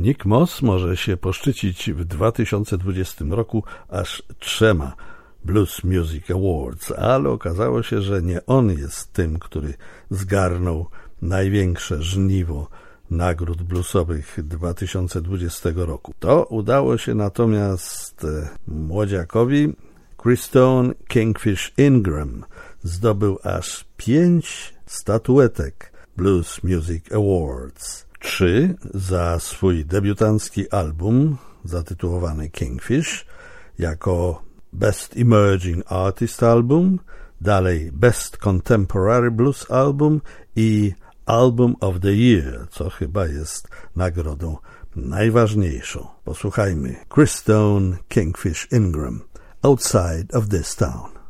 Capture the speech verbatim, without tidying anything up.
Nick Moss może się poszczycić w dwa tysiące dwudziestym roku aż trzema Blues Music Awards, ale okazało się, że nie on jest tym, który zgarnął największe żniwo nagród bluesowych dwa tysiące dwudziestego roku. To udało się natomiast młodziakowi. Christone Kingfish Ingram zdobył aż pięć statuetek Blues Music Awards. Trzy za swój debiutancki album zatytułowany Kingfish jako Best Emerging Artist Album, dalej Best Contemporary Blues Album i Album of the Year, co chyba jest nagrodą najważniejszą. Posłuchajmy Christone Kingfish Ingram, Outside of This Town.